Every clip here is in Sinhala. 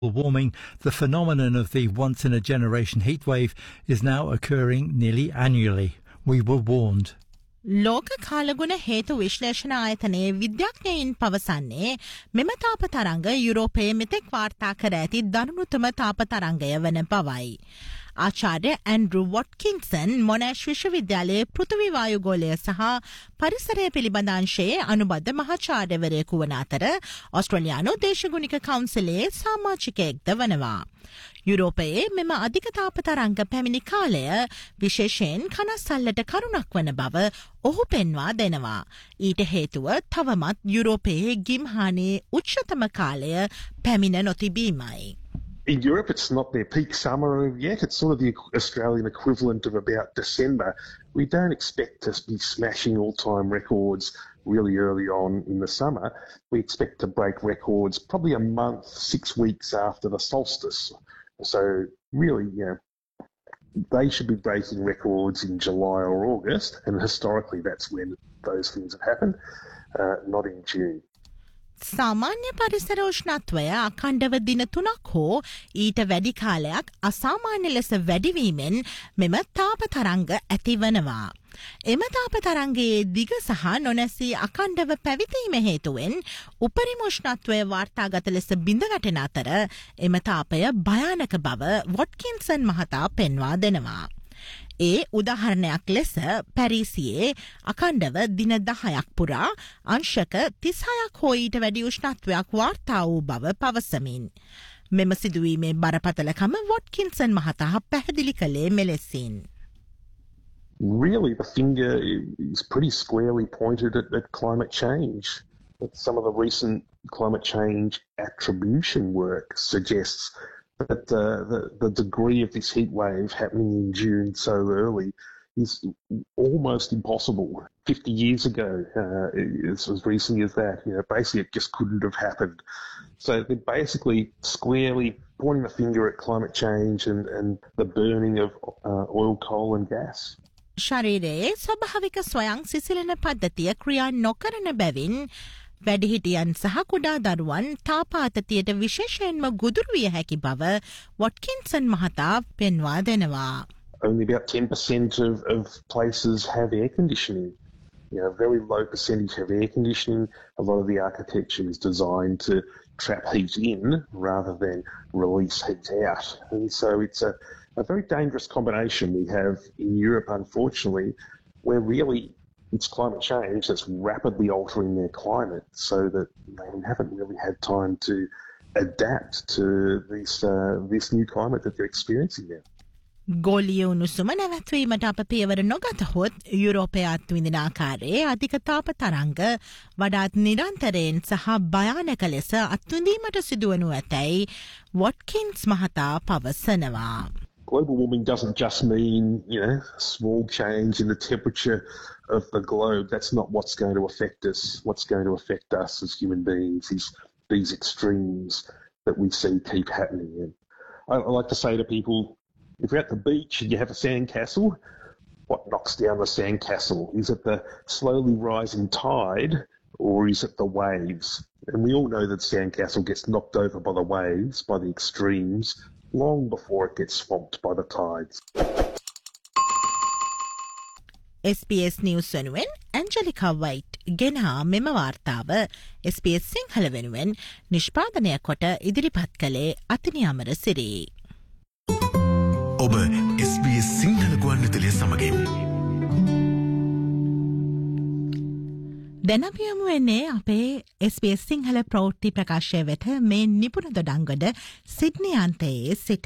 warming, the phenomenon of the once-in-a-generation heatwave is now occurring nearly annually. We were warned. ලෝක කාලගුණ හේතු විශ්ලේෂණ ආයතනයේ විද්‍යාඥයින් පවසන්නේ මෙම තාප තරංග යුරෝපයේ මෙතෙක් වාර්තා කර ඇති දරුණුතම තාප තරංගය වන බවයි. ආචාර්ය ඇන්ඩ්‍රු වොට්කින්සන් මොනෑෂ් විශ්වවිද්‍යාලයේ පෘථිවි වායු ගෝලය සහ පරිසරය පිළිබඳ අංශයේ අනුබද්ධ මහාචාර්යවරයෙකු වන අතර ඔස්ට්‍රේලියානු දේශගුණික කවුන්සිලයේ සාමාජිකයෙක්ද වනවා. යුරෝපයේ මෙම අධික තාප තරංග පැමිණි කාලය විශේෂයෙන් කනස්සල්ලට කරුණක් වන බව ඔහු පෙන්වා දෙනවා. ඊට හේතුව තවමත් යුරෝපයේ ගිම්හානයේ උච්චතම කාලය පැමිණ නොතිබීමයි. In Europe, it's not their peak summer yet. It's sort of the Australian equivalent of about December. We don't expect to be smashing all-time records really early on in the summer. We expect to break records probably a month, 6 weeks after the solstice. So really, they should be breaking records in July or August, and historically that's when those things have happened, not in June. සාමාන්‍ය පරිසර උෂ්ණත්වය අඛණ්ඩව දින 3ක් හෝ ඊට වැඩි කාලයක් අසාමාන්‍ය ලෙස වැඩිවීමෙන් මෙම තාප තරංග ඇතිවනවා. එම තාප තරංගයේ දිග සහ නොනැසී අඛණ්ඩව පැවිදීම හේතුවෙන් උපරිම උෂ්ණත්වය වාර්තාගත ලෙස බිඳ වැටෙන අතර එම තාපය භයානක බව වොට්කින්සන් මහතා පෙන්වා දෙනවා. ඒ උදාහරණයක් ලෙස පැරිසියේ අඛණ්ඩව දින 10ක් පුරා අංශක 36ක් හෝ ඊට වැඩි උෂ්ණත්වයක් වාර්තා වූ බව පවසමින් මෙම සිදුවීමේ බරපතලකම වොට්කින්සන් මහතා පැහැදිලි කළේ මෙලෙසින්. Really, the finger is pretty squarely pointed at climate change. Some of the recent climate change attribution work suggests that the degree of this heat wave happening in June so early is almost impossible. 50 years ago, it's as recent as that. Basically it just couldn't have happened. So they're basically squarely pointing the finger at climate change and the burning of oil, coal and gas. ශරීරයේ ස්වභාවික ස්වයං සිසිලන පද්ධතිය ක්‍රියා නොකරන බැවින් වැඩිහිටියන් සහ කුඩා දරුවන් තාපාතතියට විශේෂයෙන්ම ගුදුරු විය හැකි බව වොට්කින්සන් මහතා පෙන්වා දෙනවා. Only about 10% of places have air conditioning. A very low percentage have air conditioning. A lot of the architecture is designed to trap heat in rather than release heat out. And so it's a very dangerous combination we have in Europe, unfortunately, where really it's climate change that's rapidly altering their climate so that they haven't really had time to adapt to this new climate that they're experiencing now. ගෝලීය උණුසුම නැවැත්වීමට අප පියවර නොගතහොත් යුරෝපයේ අත්විඳින ආකාරයේ අධික තාප තරංග වඩාත් නිරන්තරයෙන් සහ භයානක ලෙස අත්විඳීමට සිදුවනු ඇතැයි වොට්කින්ස් මහතා පවසනවා. Global warming doesn't just mean, small change in the temperature of the globe. That's not what's going to affect us. What's going to affect us as human beings is these extremes that we see keep happening. And I like to say to people, if you're at the beach and you have a sandcastle, what knocks down the sandcastle? Is it the slowly rising tide or is it the waves? And we all know that sandcastle gets knocked over by the waves, by the extremes, long before it gets swamped by the tides. SBS News වෙනුවෙන් ඇන්ජලිකා වයිට් ගෙනා මෙම වාර්තාව SBS සිංහල වෙනුවෙන් නිෂ්පාදනය කොට ඉදිරිපත් කළේ අතිනි අමරසිරි. ඔබ SBS සිංහල ගුවන්විදුලිය සමගින් දැන් අපි යමු වෙන්නේ අපේ SBS සිංහල ප්‍රවෘත්ති ප්‍රකාශය වෙත මේ නිපුණ දොඩංගොඩ සිඩ්නි අන්තයේ සිට.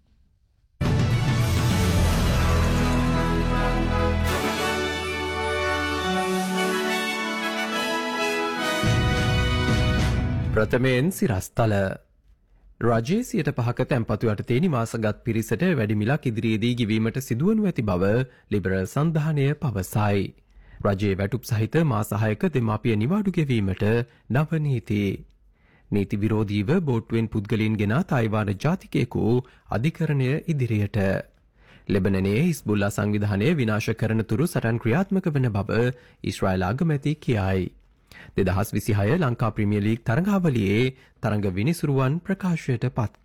ප්‍රථමයෙන් සිරස්තල රජයේ 5% තැන්පතු යටතේ නිවාසගත් පිරිසට වැඩි මිලක් ඉදිරියේදී ගෙවීමට සිදුවනු ඇති බව ලිබරල් සන්ධානය පවසයි. රජයේ වැටුප් සහිත මාස 6ක දෙමාපිය නිවාඩු ගෙවීමට නව නීති. නීති විරෝධීව බෝට්ටුවෙන් පුද්ගලයන් ගෙන තායිවාන ජාතිකයෙකු අධිකරණය ඉදිරියට. ලෙබනනයේ හිස්බුල්ලා සංවිධානය විනාශ කරන තුරු සටන් ක්‍රියාත්මක වන බව ඊශ්‍රායල් ආගමැති කියයි. 2026 ලංකා ප්‍රීමියර් ලීග් තරඟාවලියේ තරඟ විනිසුරුවන් ප්‍රකාශයට පත්